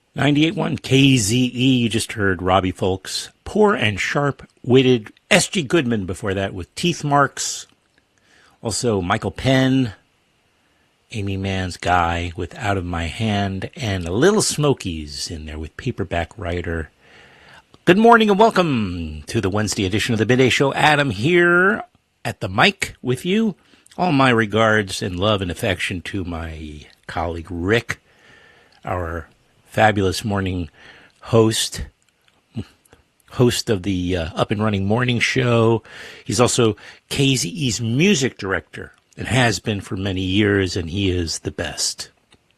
98.1 KZE. You just heard Robbie Folks, Poor and Sharp-Witted. S.G. Goodman before that with Teeth Marks. Also Michael Penn, Amy Mann's Guy with Out of My Hand, and a Little Smokies in there with Paperback Writer. Good morning and welcome to the Wednesday edition of the Midday Show. Adam here at the mic with you. All my regards and love and affection to my colleague Rick, our fabulous morning host of the Up and Running Morning Show. He's also KZE's music director and has been for many years, and he is the best.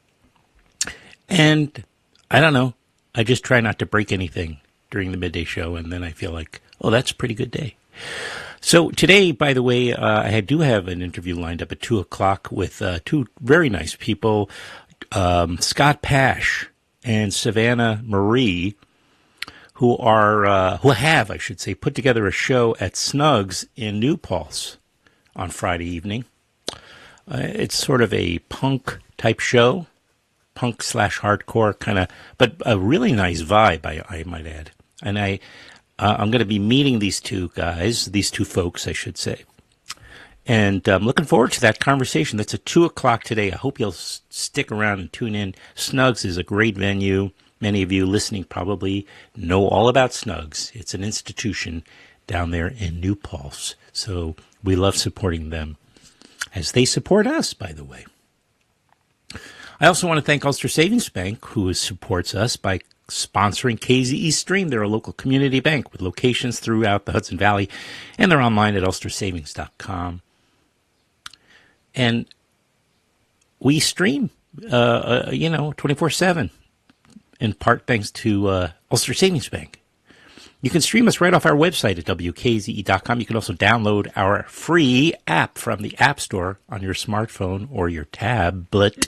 And I don't know, I just try not to break anything during the midday show, and then I feel like, oh, that's a pretty good day. So today, by the way, I do have an interview lined up at 2 o'clock with two very nice people, Scott Pash and Savannah Marie, who have, I should say, put together a show at Snugs in New Paltz on Friday evening. It's sort of a punk type show, punk / hardcore kind of, but a really nice vibe, I might add. And I'm going to be meeting these two folks, I should say. And I'm looking forward to that conversation. That's at 2 o'clock today. I hope you'll stick around and tune in. Snugs is a great venue. Many of you listening probably know all about Snugs. It's an institution down there in New Paltz. So we love supporting them as they support us, by the way. I also want to thank Ulster Savings Bank, who supports us by sponsoring KZE Stream. They're a local community bank with locations throughout the Hudson Valley, and they're online at ulstersavings.com. And we stream, 24/7, in part thanks to Ulster Savings Bank. You can stream us right off our website at WKZE.com. You can also download our free app from the App Store on your smartphone or your tablet.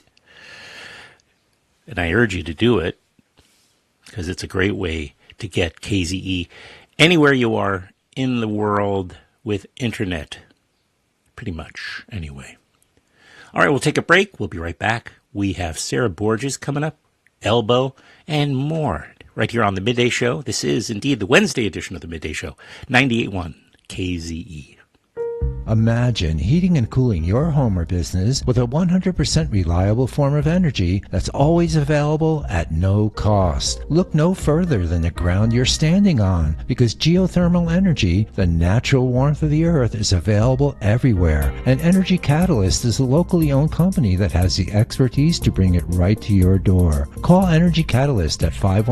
And I urge you to do it, because it's a great way to get KZE anywhere you are in the world with internet. Pretty much, anyway. All right, we'll take a break. We'll be right back. We have Sarah Borges coming up, Elbow, and more right here on the Midday Show. This is indeed the Wednesday edition of the Midday Show, 98.1 KZE. Imagine heating and cooling your home or business with a 100% reliable form of energy that's always available at no cost. Look no further than the ground you're standing on, because geothermal energy, the natural warmth of the earth, is available everywhere. And Energy Catalyst is a locally owned company that has the expertise to bring it right to your door. Call Energy Catalyst at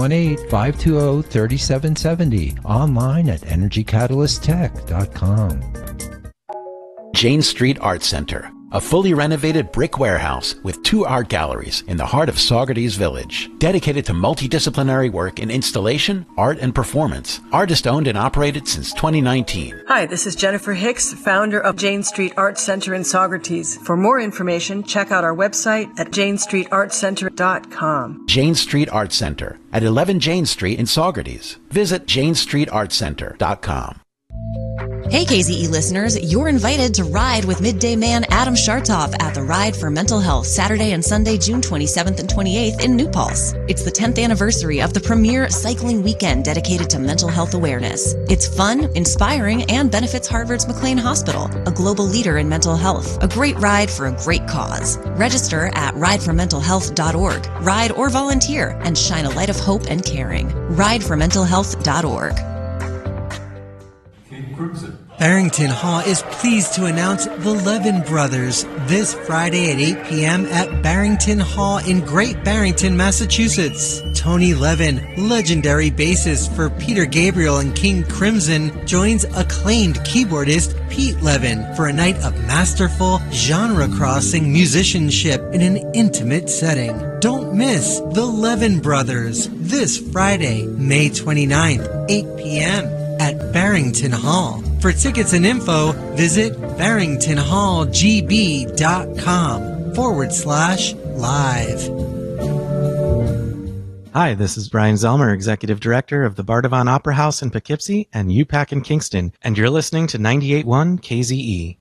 518-520-3770. Online at energycatalysttech.com. Jane Street Art Center, a fully renovated brick warehouse with 2 art galleries in the heart of Saugerties Village, dedicated to multidisciplinary work in installation, art, and performance. Artist-owned and operated since 2019. Hi, this is Jennifer Hicks, founder of Jane Street Art Center in Saugerties. For more information, check out our website at janestreetartcenter.com. Jane Street Art Center at 11 Jane Street in Saugerties. Visit janestreetartcenter.com. Hey KZE listeners, you're invited to ride with Midday Man Adam Shartoff at the Ride for Mental Health Saturday and Sunday, June 27th and 28th in New Paltz. It's the 10th anniversary of the premier cycling weekend dedicated to mental health awareness. It's fun, inspiring, and benefits Harvard's McLean Hospital, a global leader in mental health. A great ride for a great cause. Register at rideformentalhealth.org. Ride or volunteer and shine a light of hope and caring. rideformentalhealth.org. Barrington Hall is pleased to announce the Levin Brothers this Friday at 8 p.m. at Barrington Hall in Great Barrington, Massachusetts. Tony Levin, legendary bassist for Peter Gabriel and King Crimson, joins acclaimed keyboardist Pete Levin for a night of masterful, genre-crossing musicianship in an intimate setting. Don't miss the Levin Brothers this Friday, May 29th, 8 p.m. at Barrington Hall. For tickets and info, visit barringtonhallgb.com/live. Hi, this is Brian Zelmer, Executive Director of the Bardavon Opera House in Poughkeepsie and UPAC in Kingston, and you're listening to 98.1 KZE.